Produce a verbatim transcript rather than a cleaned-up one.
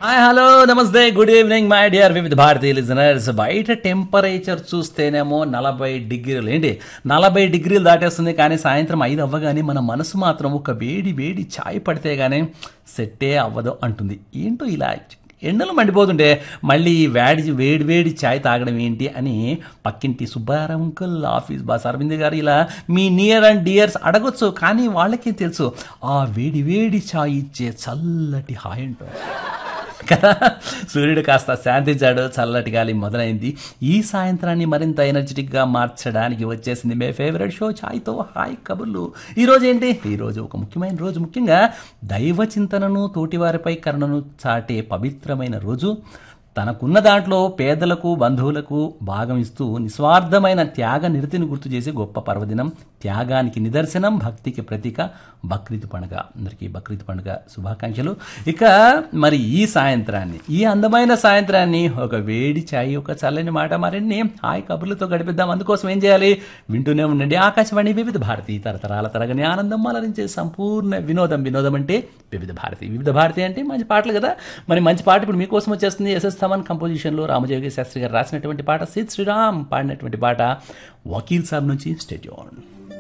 Hi hello నమస్తే good evening my dear వివిధ భారతీయ listeners. బయట టెంపరేచర్ చూస్తేనేమో నలభై డిగ్రీలు ఏంటి నలభై డిగ్రీలు దాటేస్తుంది. కానీ సాయంత్రం ఐదు అవ్వగానే మన మనసు మాత్రం ఒక వేడి వేడి ఛాయ్ పడితే కానీ సెట్టే అవ్వదు అంటుంది. ఏంటో ఇలా ఎండలు మండిపోతుంటే మళ్ళీ వేడి వేడి వేడి ఛాయ్ తాగడం ఏంటి అని పక్కింటి Subbarao uncle, office boss Arvind గారు ఇలా మీ నియర్ అండ్ డియర్స్ అడగొచ్చు. కానీ వాళ్ళకి తెలుసు ఆ వేడి వేడి ఛాయ్ ఇచ్చే చల్లటి హాయ్ ఉంటుంది కదా. సూర్యుడు కాస్త శాంతించాడు, చల్లటి గాలి మొదలైంది. ఈ సాయంత్రాన్ని మరింత ఎనర్జెటిక్గా మార్చడానికి వచ్చేసింది మే ఫేవరెట్ షో ఛాయ్తో హాయ్ కబుర్లు. ఈరోజు ఏంటి? ఈరోజు ఒక ముఖ్యమైన రోజు. ముఖ్యంగా దైవ చింతనను, తోటివారిపై కరుణను చాటే పవిత్రమైన రోజు. తనకున్న దాంట్లో పేదలకు, బంధువులకు భాగం ఇస్తూ నిస్వార్థమైన త్యాగ నిరతిని గుర్తు చేసే గొప్ప పర్వదినం. త్యాగానికి నిదర్శనం, భక్తికి ప్రతీక బక్రీద్ పండుగ. అందరికీ బక్రీద్ పండుగ శుభాకాంక్షలు. ఇక మరి ఈ సాయంత్రాన్ని, ఈ అందమైన సాయంత్రాన్ని ఒక వేడి ఛాయ్, ఒక చల్లని మాట, మరిన్ని హాయ్ కబుర్లతో గడిపిద్దాం. అందుకోసం ఏం చేయాలి? వింటూనే ఉండండి ఆకాశవాణి వివిధ భారతి, తరతరాల తరగని ఆనందం అలరించే సంపూర్ణ వినోదం. వినోదం అంటే వివిధ భారతి, వివిధ భారతి అంటే మంచి పాటలు కదా. మరి మంచి పాట ఇప్పుడు మీకోసం వచ్చేస్తుంది. ఎస్ఎస్ థమన్ కంపోజిషన్లో రామజోగి శాస్త్రి గారు రాసినటువంటి పాట, సిద్ శ్రీరామ్ పాడినటువంటి పాట, వకీల్ సాబ్ నుంచి. State on.